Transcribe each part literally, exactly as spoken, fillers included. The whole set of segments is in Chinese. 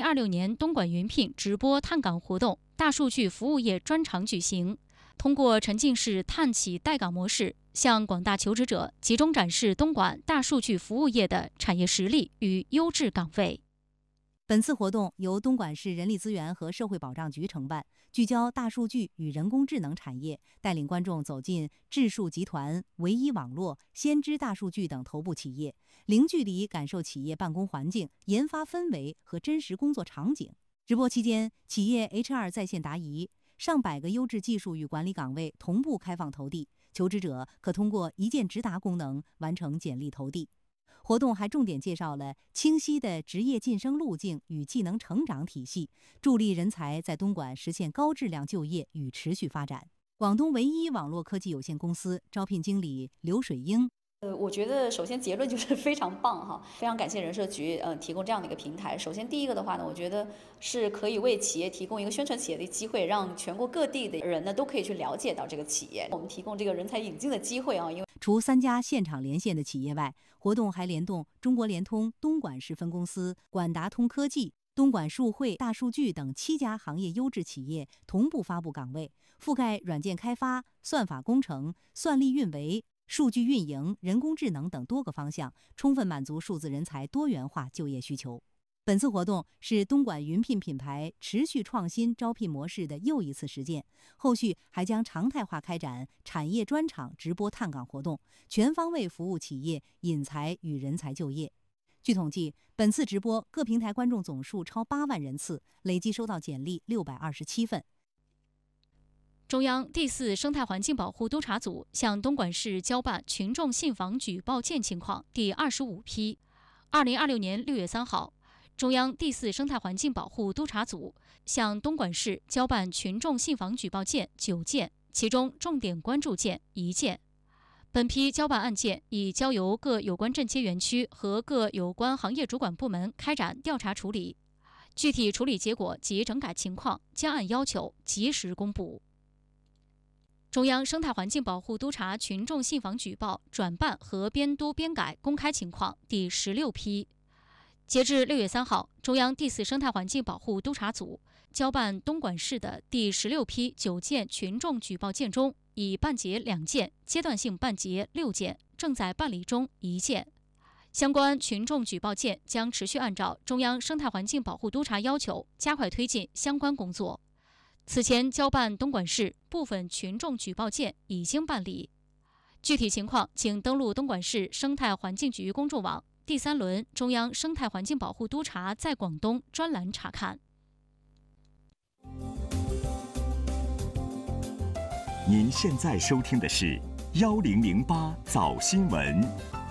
二六年东莞云聘直播探岗活动大数据服务业专场举行，通过沉浸式探企带岗模式，向广大求职者集中展示东莞大数据服务业的产业实力与优质岗位。 本次活动由东莞市人力资源和社会保障局承办，聚焦大数据与人工智能产业，带领观众走进智数集团、唯一网络、先知大数据等头部企业，零距离感受企业办公环境、研发氛围和真实工作场景。直播期间，企业 H R 在线答疑，上百个优质技术与管理岗位同步开放投递，求职者可通过一键直达功能完成简历投递。活动还重点介绍了清晰的职业晋升路径与技能成长体系，助力人才在东莞实现高质量就业与持续发展。广东唯一网络科技有限公司招聘经理刘水英。 呃，我觉得首先结论就是非常棒哈，非常感谢人社局呃提供这样的一个平台。首先第一个的话呢，我觉得是可以为企业提供一个宣传企业的机会，让全国各地的人呢都可以去了解到这个企业。我们提供这个人才引进的机会啊，因为除三家现场连线的企业外，活动还联动中国联通东莞市分公司、管达通科技、东莞数汇大数据等七家行业优质企业同步发布岗位，覆盖软件开发、算法工程、算力运维、数据运营、人工智能等多个方向，充分满足数字人才多元化就业需求。本次活动是东莞云聘品牌持续创新招聘模式的又一次实践，后续还将常态化开展产业专场直播探岗活动，全方位服务企业引才与人才就业。据统计，本次直播各平台观众总数超八万人次，累计收到简历六百二十七份。 中央第四生态环境保护督察组向东莞市交办群众信访举报件情况第二十五批。二零二六年六月三号，中央第四生态环境保护督察组向东莞市交办群众信访举报件九件，其中重点关注件一件。本批交办案件已交由各有关镇街园区和各有关行业主管部门开展调查处理，具体处理结果及整改情况将按要求及时公布。中央生态环境保护督察群众信访举报转办和编督编改公开情况第十六批。截至六月三号，中央第四生态环境保护督察组交办东莞市的第十六批九件群众举报件中，已办结两件，阶段性办结六件，正在办理中一件。相关群众举报件将持续按照中央生态环境保护督察要求，加快推进相关工作。此前交办东莞市部分群众举报件已经办理，具体情况请登录东莞市生态环境局公众网第三轮中央生态环境保护督察在广东专栏查看。 您现在收听的是幺零零八早新闻。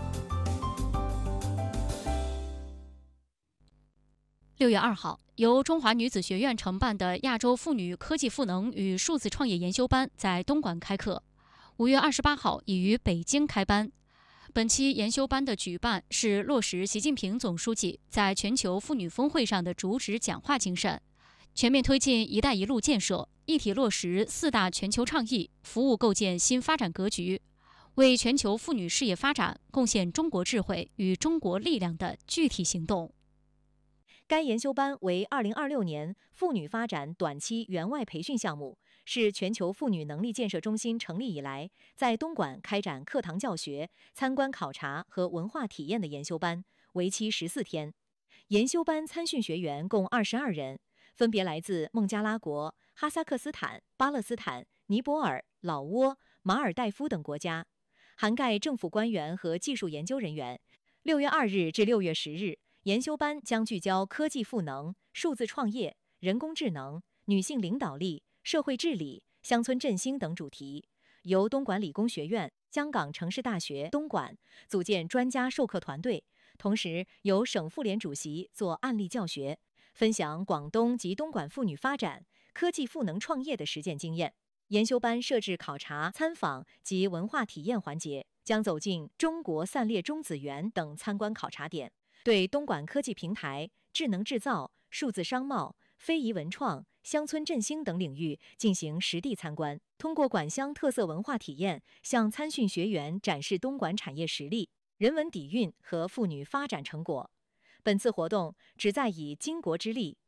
六月二号，由中华女子学院承办的亚洲妇女科技赋能与数字创业研修班在东莞开课。五月二十八号已于北京开班。本期研修班的举办是落实习近平总书记在全球妇女峰会上的主旨讲话精神，全面推进“一带一路”建设，一体落实四大全球倡议，服务构建新发展格局，为全球妇女事业发展贡献中国智慧与中国力量的具体行动。 该研修班为二零二六年妇女发展短期援外培训项目，是全球妇女能力建设中心成立以来，在东莞开展课堂教学、参观考察和文化体验的研修班，为期十四天。研修班参训学员共二十二人，分别来自孟加拉国、哈萨克斯坦、巴勒斯坦、尼泊尔、老挝、马尔代夫等国家，涵盖政府官员和技术研究人员。六月二日至六月十日，研修班将聚焦科技赋能、数字创业、人工智能、女性领导力、社会治理、乡村振兴等主题，由东莞理工学院、香港城市大学东莞组建专家授课团队，同时由省妇联主席做案例教学，分享广东及东莞妇女发展、科技赋能创业的实践经验。研修班设置考察、参访及文化体验环节，将走进中国散裂中子源等参观考察点，对东莞科技平台、智能制造、数字商贸、非遗文创、乡村振兴等领域进行实地参观，通过莞乡特色文化体验，向参训学员展示东莞产业实力、人文底蕴和妇女发展成果。本次活动旨在以巾帼之力